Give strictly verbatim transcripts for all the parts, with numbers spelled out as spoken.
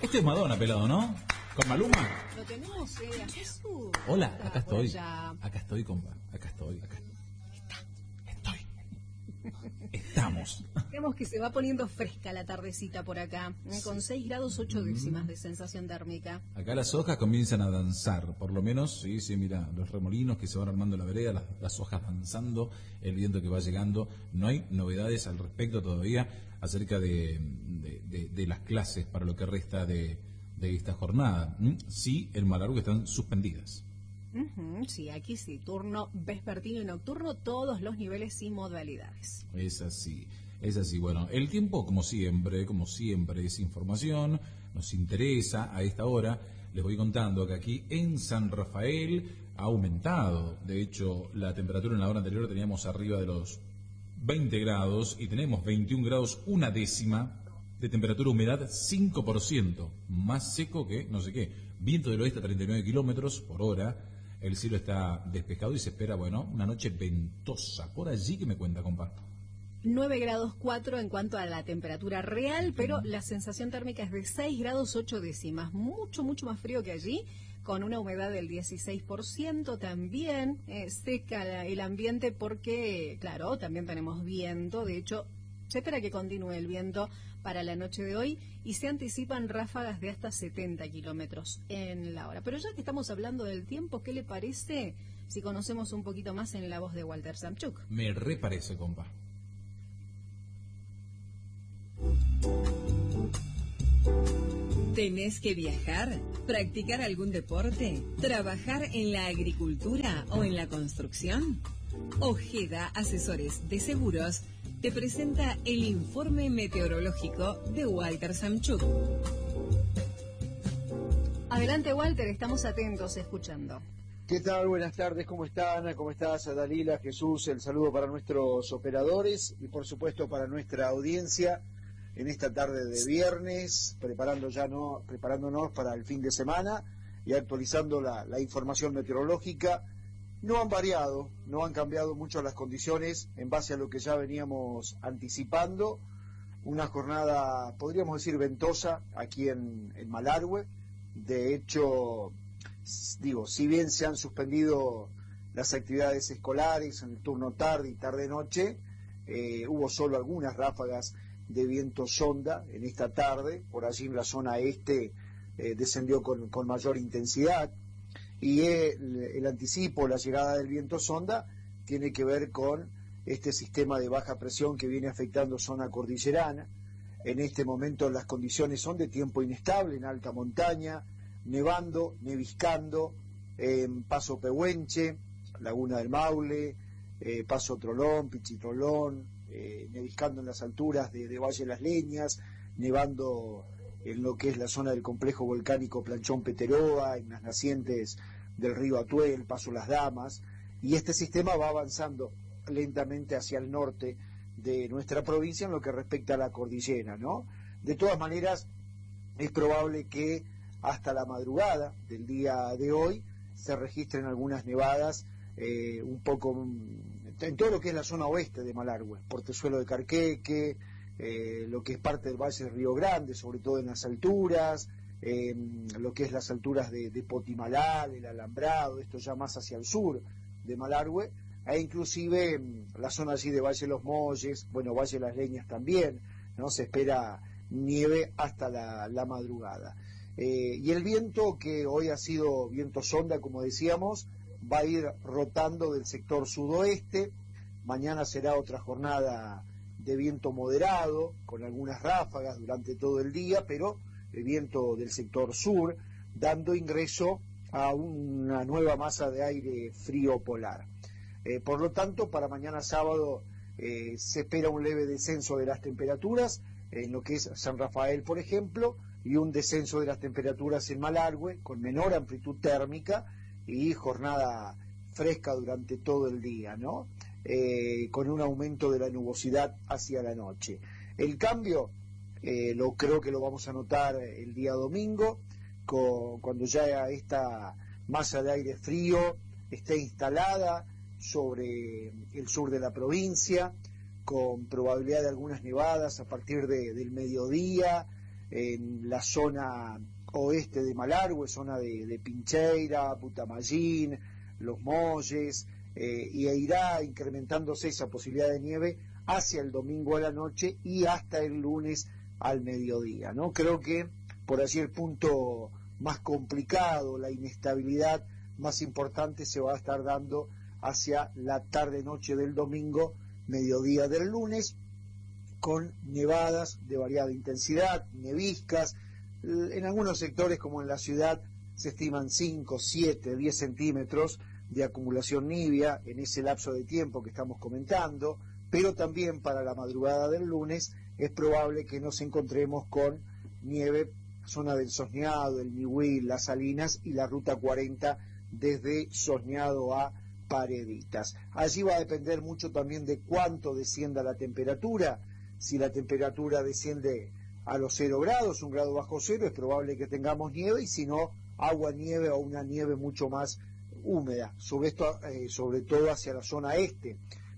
Este es Madonna, pelado, ¿no? ¿Con Maluma? Lo tenemos, eh, a Jesús. Hola, Está acá por estoy. allá. Acá estoy, compa. Acá estoy, acá estoy. Estamos. Vemos que se va poniendo fresca la tardecita por acá, eh, con seis grados ocho décimas de sensación térmica. Acá las hojas comienzan a danzar, por lo menos, sí, sí, mira, los remolinos que se van armando en la vereda, las, las hojas danzando, el viento que va llegando. No hay novedades al respecto todavía acerca de, de, de, de las clases para lo que resta de, de esta jornada. ¿Mm? Sí, en Malargüe están suspendidas. Uh-huh, sí, aquí sí, turno vespertino y nocturno, todos los niveles y modalidades. Es así, es así. Bueno, el tiempo, como siempre, como siempre, es información, nos interesa a esta hora. Les voy contando que aquí en San Rafael ha aumentado. De hecho, la temperatura en la hora anterior teníamos arriba de los veinte grados y tenemos veintiún grados, una décima de temperatura, humedad cinco por ciento, más seco que no sé qué. Viento del oeste a treinta y nueve kilómetros por hora. El cielo está despejado y se espera, bueno, una noche ventosa. Por allí, que me cuenta, compa. nueve grados cuatro en cuanto a la temperatura real, pero la sensación térmica es de seis grados ocho décimas. Mucho, mucho más frío que allí, con una humedad del dieciséis por ciento también. Eh, seca la, el ambiente porque, claro, también tenemos viento. De hecho, se espera que continúe el viento para la noche de hoy y se anticipan ráfagas de hasta setenta kilómetros en la hora. Pero ya que estamos hablando del tiempo, ¿qué le parece si conocemos un poquito más en la voz de Walter Samchuk? Me reparece, compa. ¿Tenés que viajar? ¿Practicar algún deporte? ¿Trabajar en la agricultura o en la construcción? Ojeda Asesores de Seguros te presenta el informe meteorológico de Walter Samchuk. Adelante, Walter, estamos atentos, escuchando. ¿Qué tal? Buenas tardes, ¿cómo están? ¿Cómo estás, Dalila, Jesús? El saludo para nuestros operadores y por supuesto para nuestra audiencia en esta tarde de viernes, preparando ya no, preparándonos para el fin de semana y actualizando la, la información meteorológica. No han variado, no han cambiado mucho las condiciones en base a lo que ya veníamos anticipando. Una jornada, podríamos decir, ventosa aquí en, en Malargüe. De hecho, digo, si bien se han suspendido las actividades escolares en el turno tarde y tarde-noche, eh, hubo solo algunas ráfagas de viento sonda en esta tarde. Por allí en la zona este eh, descendió con, con mayor intensidad. Y el, el anticipo, la llegada del viento sonda, tiene que ver con este sistema de baja presión que viene afectando zona cordillerana. En este momento las condiciones son de tiempo inestable en alta montaña, nevando, neviscando, en Paso Pehuenche, Laguna del Maule, eh, Paso Trolón, Pichitrolón, eh, neviscando en las alturas de, de Valle Las Leñas, nevando en lo que es la zona del complejo volcánico Planchón Peteroa, en las nacientes del río Atuel, Paso Las Damas, y este sistema va avanzando lentamente hacia el norte de nuestra provincia en lo que respecta a la cordillera, ¿no? De todas maneras, es probable que hasta la madrugada del día de hoy se registren algunas nevadas eh, un poco en todo lo que es la zona oeste de Malargüe, Portezuelo de Carqueque, eh, lo que es parte del Valle del Río Grande, sobre todo en las alturas, eh, lo que es las alturas de, de Potimalá, del Alambrado, esto ya más hacia el sur de Malargüe, e inclusive la zona allí de Valle de los Molles, bueno, Valle de las Leñas también, ¿no? Se espera nieve hasta la, la madrugada. Eh, y el viento, que hoy ha sido viento sonda, como decíamos, va a ir rotando del sector sudoeste. Mañana será otra jornada de viento moderado, con algunas ráfagas durante todo el día, pero el viento del sector sur, dando ingreso a una nueva masa de aire frío polar. Eh, por lo tanto, para mañana sábado eh, se espera un leve descenso de las temperaturas, en lo que es San Rafael, por ejemplo, y un descenso de las temperaturas en Malargüe, con menor amplitud térmica y jornada fresca durante todo el día, ¿no? Eh, con un aumento de la nubosidad hacia la noche. El cambio, eh, lo creo que lo vamos a notar el día domingo, con, cuando ya esta masa de aire frío esté instalada sobre el sur de la provincia, con probabilidad de algunas nevadas a partir de, del mediodía, en la zona oeste de Malargüe, zona de, de Pincheira, Putamallín, Los Molles, eh, y irá incrementándose esa posibilidad de nieve hacia el domingo a la noche y hasta el lunes al mediodía, ¿no? Creo que por allí el punto más complicado, la inestabilidad más importante se va a estar dando hacia la tarde-noche del domingo, mediodía del lunes, con nevadas de variada intensidad, neviscas. En algunos sectores, como en la ciudad, se estiman cinco, siete, diez centímetros de acumulación nibia en ese lapso de tiempo que estamos comentando, pero también para la madrugada del lunes es probable que nos encontremos con nieve, zona del Sosneado, el Nihuil, Las Salinas y la Ruta cuarenta desde Sosneado a Pareditas. Allí va a depender mucho también de cuánto descienda la temperatura. Si la temperatura desciende a los cero grados, un grado bajo cero, es probable que tengamos nieve, y si no, agua nieve o una nieve mucho más húmeda, sobre, esto, eh, sobre todo hacia la zona este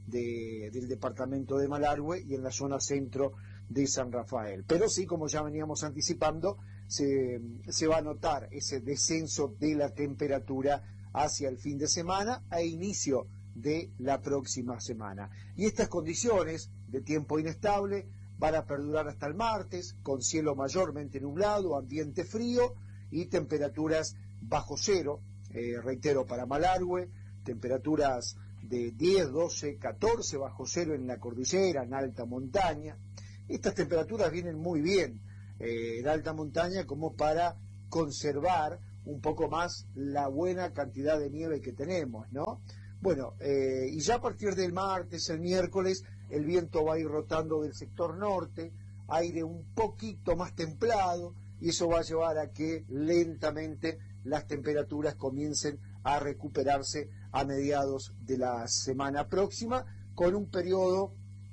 de, del departamento de Malargüe y en la zona centro de San Rafael. Pero sí, como ya veníamos anticipando, se, se va a notar ese descenso de la temperatura hacia el fin de semana a inicio de la próxima semana. Y estas condiciones de tiempo inestable van a perdurar hasta el martes, con cielo mayormente nublado, ambiente frío y temperaturas bajo cero, eh, reitero, para Malargüe, temperaturas de diez, doce, catorce bajo cero en la cordillera, en alta montaña. Estas temperaturas vienen muy bien eh, en alta montaña como para conservar un poco más la buena cantidad de nieve que tenemos, ¿no? Bueno, eh, y ya a partir del martes, el miércoles, el viento va a ir rotando del sector norte, aire un poquito más templado, y eso va a llevar a que lentamente las temperaturas comiencen a recuperarse a mediados de la semana próxima, con un periodo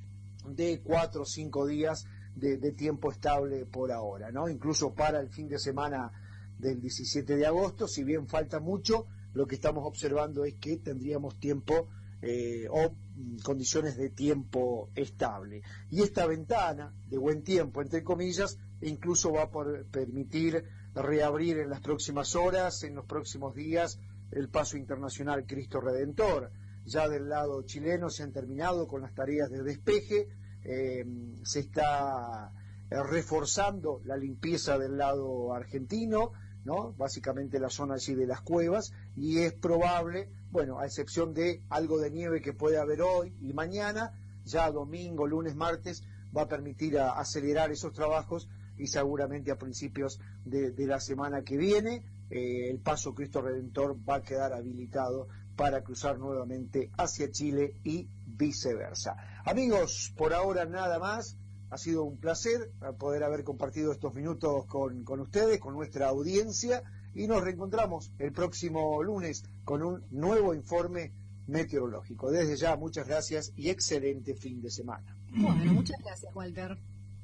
de cuatro o cinco días de, de tiempo estable por ahora, ¿no? Incluso para el fin de semana del diecisiete de agosto, si bien falta mucho, lo que estamos observando es que tendríamos tiempo eh, o condiciones de tiempo estable. Y esta ventana de buen tiempo, entre comillas, incluso va a por permitir reabrir en las próximas horas, en los próximos días, el paso internacional Cristo Redentor. Ya del lado chileno se han terminado con las tareas de despeje, eh, se está reforzando la limpieza del lado argentino, ¿no? Básicamente la zona allí de las cuevas, y es probable, bueno, a excepción de algo de nieve que puede haber hoy y mañana, ya domingo, lunes, martes, va a permitir a, acelerar esos trabajos, y seguramente a principios de, de la semana que viene eh, el paso Cristo Redentor va a quedar habilitado para cruzar nuevamente hacia Chile y viceversa. Amigos, por ahora nada más. Ha sido un placer poder haber compartido estos minutos con, con ustedes, con nuestra audiencia, y nos reencontramos el próximo lunes con un nuevo informe meteorológico. Desde ya, muchas gracias y excelente fin de semana. Bueno, muchas gracias, Walter.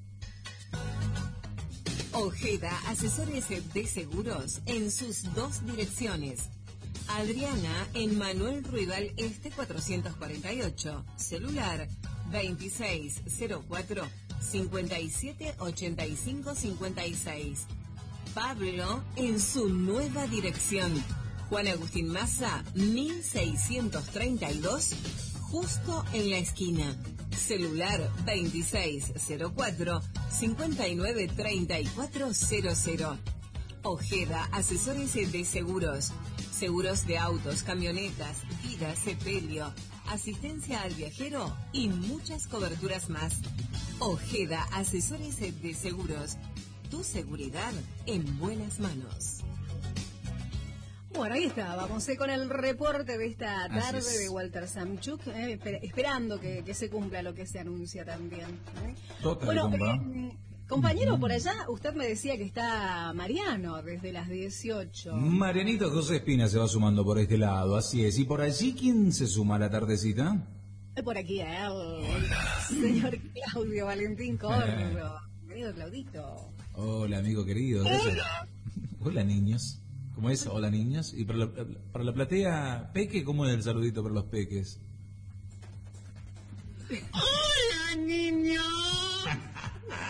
Ojeda, asesores de seguros en sus dos direcciones. Adriana en Manuel Ruibal Este cuatrocientos cuarenta y ocho, celular veintiséis cero cuatro, cincuenta y siete ochenta y cinco cincuenta y seis. Pablo en su nueva dirección, Juan Agustín Maza mil seiscientos treinta y dos, justo en la esquina, celular veintiséis cero cuatro, cincuenta y nueve treinta y cuatro cero cero. Ojeda, asesores de seguros, seguros de autos, camionetas, vida, sepelio, asistencia al viajero y muchas coberturas más. Ojeda, asesores de seguros, tu seguridad en buenas manos. Bueno, ahí estábamos eh, con el reporte de esta tarde de Walter Samchuk, eh, esper esperando que, que se cumpla lo que se anuncia también. ¿eh? Total, bueno, eh, compañero, mm. por allá usted me decía que está Mariano desde las dieciocho. Marianito José Espina se va sumando por este lado, así es. ¿Y por allí quién se suma a la tardecita? Por aquí, ¿eh? el señor Claudio Valentín Corro. Querido Claudito. Hola, amigo querido. Hola, Hola niños. ¿Cómo es? Hola niños. Y para la, para la platea Peque, ¿cómo es el saludito para los peques? ¡Hola niños!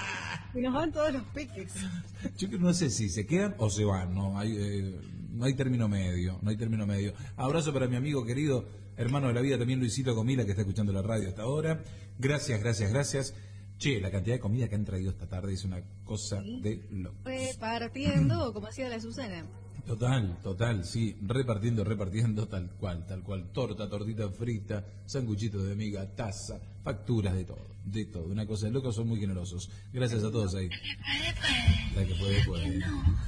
Y nos van todos los peques. Yo que no sé si se quedan o se van, no hay, eh, no hay término medio, no hay término medio. Abrazo para mi amigo querido, hermano de la vida, también Luisito Comila, que está escuchando la radio hasta ahora. Gracias, gracias, gracias. Che, la cantidad de comida que han traído esta tarde es una cosa sí. de locos. Repartiendo, como hacía la Susana. Total, total, sí, repartiendo, repartiendo, tal cual, tal cual. Torta, tortita frita, sanguchitos de miga, taza, facturas, de todo, de todo. Una cosa de locos, son muy generosos. Gracias a todos ahí. La que puede, puede.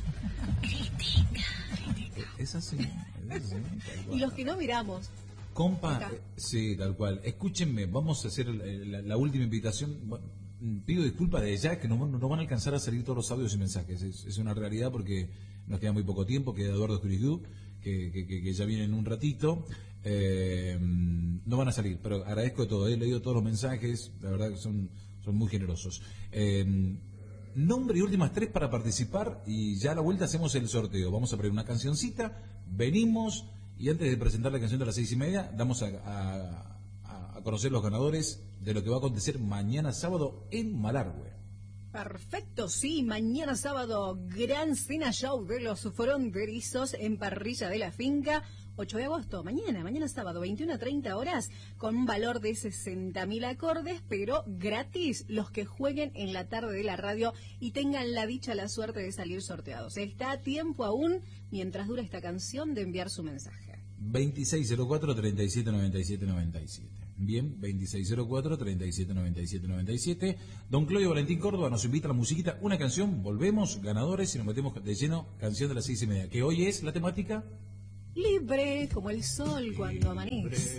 Es así, es así, tal cual. Y los que no miramos. Compa, eh, sí, tal cual. Escúchenme, vamos a hacer la, la última invitación. Bueno, pido disculpas de ya que no, no van a alcanzar a salir todos los audios y mensajes. Es, es una realidad porque nos queda muy poco tiempo. Queda Eduardo Escuridú, que, que, que, que ya viene en un ratito. Eh, no van a salir, pero agradezco de todo. He leído todos los mensajes, la verdad que son, son muy generosos. Eh, nombre y últimas tres para participar y ya a la vuelta hacemos el sorteo. Vamos a poner una cancioncita, venimos y antes de presentar la canción de las seis y media, damos a, a, a conocer los ganadores de lo que va a acontecer mañana sábado en Malargüe. Perfecto, sí, mañana sábado, gran cena show de los fronterizos en Parrilla de la Finca, ocho de agosto, mañana, mañana sábado, veintiuna a treinta horas, con un valor de sesenta mil acordes, pero gratis los que jueguen en la tarde de la radio y tengan la dicha, la suerte de salir sorteados. Está a tiempo aún, mientras dura esta canción, de enviar su mensaje. veintiséis cero cuatro, treinta y siete noventa y siete noventa y siete. Bien, veintiséis cero cuatro, treinta y siete noventa y siete noventa y siete. Don Claudio Valentín Córdoba nos invita a la musiquita, una canción, volvemos, ganadores, y nos metemos de lleno, canción de las seis y media, que hoy es la temática... Libre como el sol cuando amanece.